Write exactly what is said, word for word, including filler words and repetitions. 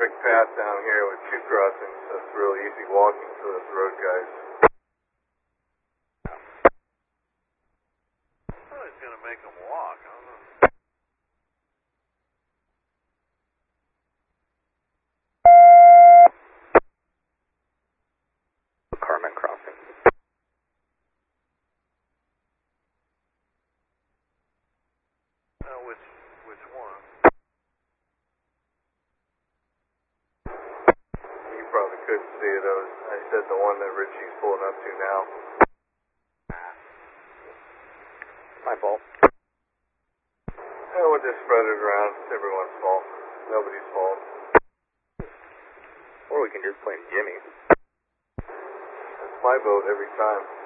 perfect path down here with two crossings, so it's real easy walking for those road guys. Well, he's going to make them walk. I don't know. Carmen crossing. Uh, which, which one? You probably couldn't see it. I, was, I said the one that Richie's pulling up to now. My fault. Yeah, we'll just spread it around. It's everyone's fault. Nobody's fault. Or we can just blame Jimmy. That's my vote every time.